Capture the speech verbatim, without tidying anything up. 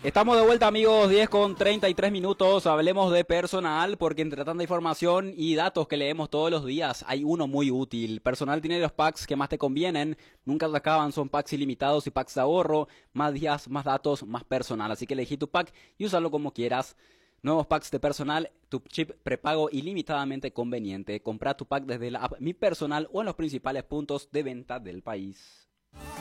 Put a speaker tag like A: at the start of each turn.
A: Estamos de vuelta, amigos, diez con treinta y tres minutos. Hablemos de personal, porque entre tanta información y datos que leemos todos los días, hay uno muy útil. Personal tiene los packs que más te convienen, nunca se acaban, son packs ilimitados y packs de ahorro, más días, más datos, más personal. Así que elegí tu pack y úsalo como quieras. Nuevos packs de personal, tu chip prepago ilimitadamente conveniente. Compra tu pack desde la app Mi Personal o en los principales puntos de venta del país.